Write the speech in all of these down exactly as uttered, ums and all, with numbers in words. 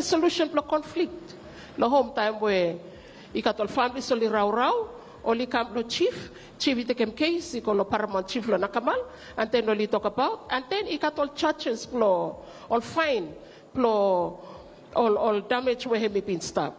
resolution for conflict. No home time where you got all families only rau rau, only come no chief, chief it take case, you call a paramount chief lo nakamal, and then only talk about, and then you got all churches plo, all fine, plo, all all damage where he been stopped.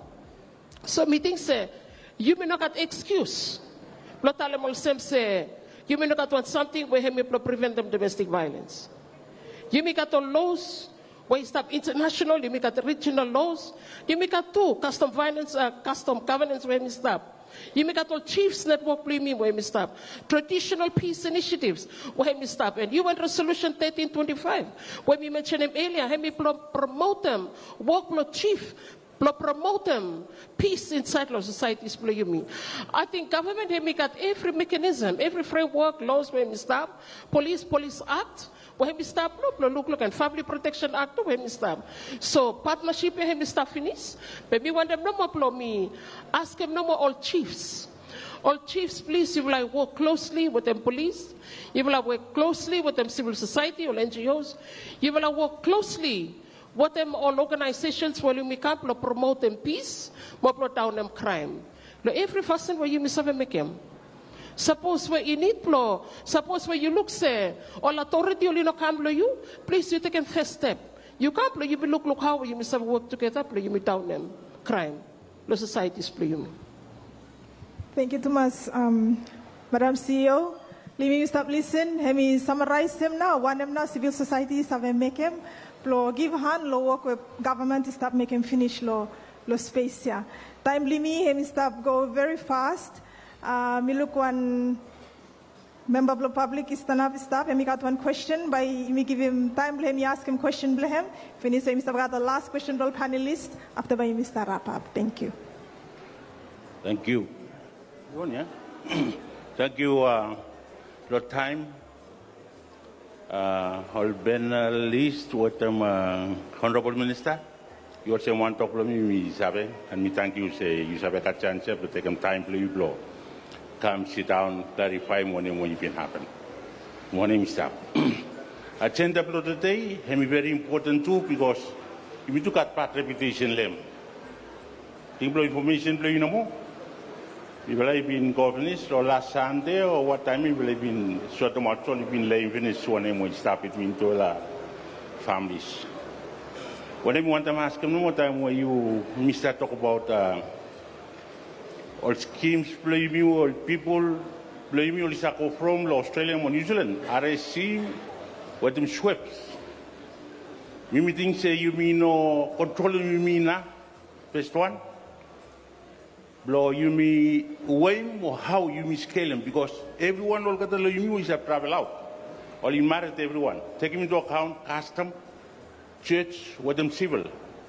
So meeting say, you may not got excuse. Plo talemol sem say, you may not got want something where he may prevent them domestic violence. You may got all laws. Where you stop international, you make at regional laws. You make at two custom violence, uh, custom governance where you stop. You make at all chiefs network blaming where you stop. Traditional peace initiatives where you stop. And you went resolution thirteen twenty-five when we mentioned them earlier. Let me promote them, work with chief. Promote them, peace inside our societies. You mean? I think government has make at every mechanism, every framework, laws where we stop. Police, police act. Where we stop, look, look, look, and Family Protection Act, where we stop. So partnership, where we stop finish. But we want them no more, plo me. Ask them no more all chiefs. All chiefs, please, you will like work closely with them police. You will like work closely with them civil society or N G Os. You will like work closely with them all organizations where you make up, promote them peace, more put down them crime. Every person where you miss have make them. Suppose where you need plo, suppose where you look say, all authority only no come you, please you take a first step. You can't play, you be look look how you must have work together, play you me down them crime. The societies play you. Thank you, Thomas. Um, Madam C E O, let me stop listen. Let me summarize them now. One them now civil society have make him. Plo give hand, lo work with government to stop making finish lo lo space here. Time limit, let me stop go very fast. Uh, me look one member of the public is stand up, stop, and me got one question by me give him time, let me ask him question, blame him. Finish, Mister got the last question for panelist after by Mister wrap up. Thank you. Thank you. Thank you. Uh, the time. Uh, I'll been uh, list with um, uh, Honorable Minister. You also want to talk to me, Isabe, and me thank you. Say you have a chance to take some time to you blow. Come sit down, clarify what when can happen. My name is Sam. Agenda for today is very important too because if you look at part reputation lem, people information play no more. We will have been governors or last Sunday or what time we will have been short of much only been laying finish one and we start between two families. When I want to ask them, no more time where you Mister talk about uh, all schemes play me, all people play me, all Sako from Australia and New Zealand. R S C, what them swept. Me meeting say you mean no control you mean na first one. Blow you mean when or how you mean scale them because everyone will get the you is a travel out. Or you married everyone. Taking into account custom, church, what them civil.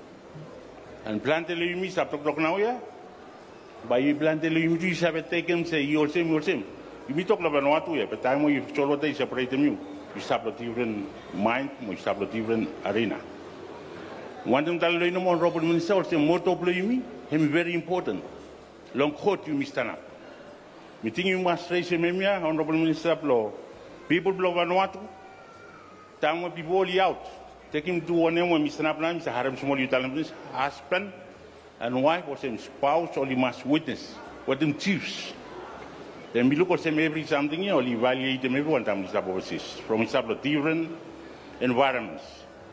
And planted you mean up to now yeah. By you planted you mean have taken say you same you same. You mean talk about what we but time when you solo they separate them you. You start a different mind, you start a different arena. One thing that you know more Robert Minister say more to play me, him very important. Long court you Mister Nap. Meeting you must raise a memia, Honorable Minister Blow. People blow Vanuatu. Time when people only out. Take him to one name when Mister Nap Mister Haram Small Utalamis, husband and wife was him spouse only must witness. What them chiefs. Then we look at them every something, you only evaluate them everyone time Mister overseas. From Mister different environments.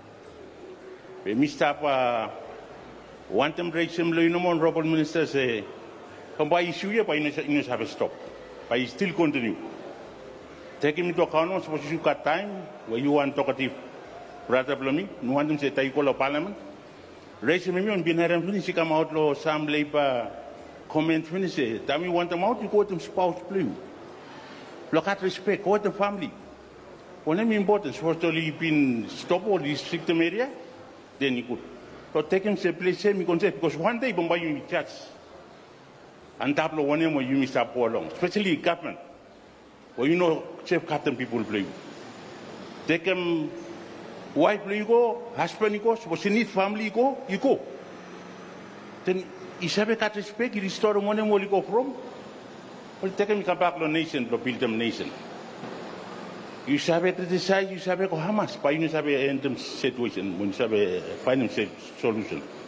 Mister Uh, one time raise him, you know, Honorable Minister say, by issue here, by you have a stop. But still continue. Take him into account, suppose you got time where you want talkative brother Blomi, no one say Taikola Parliament. Raise him and be here and finish, he come out law, some labor comment finish. Time you want them out, you go to spouse blue. Look at respect, go to the family. When I'm important, supposed to live in stop all this victim area, then you could. So take him say, please say me concept because one day Bombay you church. And tablo one name where you miss up along, especially government. Where you know chef captain people play. Take them wife play you go, husband you go, suppose you need family you go, you go. Then is have a cat respect, you restore one name where you go from. Well take them come back to nation to build them nation. You have to decide you have a Hamas, but you have a end situation when you have a final solution.